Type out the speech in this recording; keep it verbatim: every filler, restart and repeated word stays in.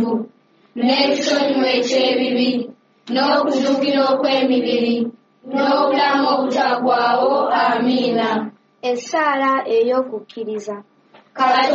n'ekisonyiwo eky'ebibi n'okuzuukira okw'emibiri n'obulamu obutaggwaawo. Amiina. Essaala ey'okukkiriza.